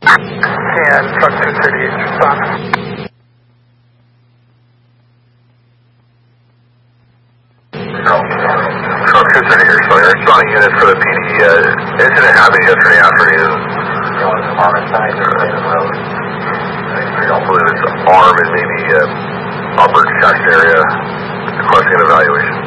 And truck 238 respond. Truck 238 responding unit for the PD. Incident happened yesterday afternoon. I believe it's arm and maybe upper chest area. Requesting an evaluation.